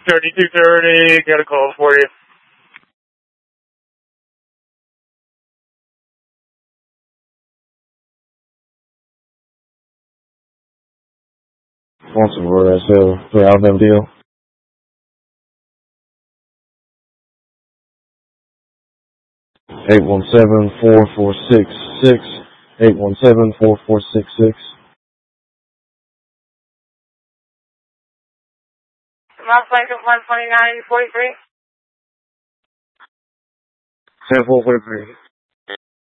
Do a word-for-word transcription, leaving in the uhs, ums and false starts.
thirty-two thirty, got a call for you. Want some R S L for Alabama deal? eight one seven, four four six six. eight one seven, four four six six. Mouse blanket one twenty-nine forty-three. ten four forty-three.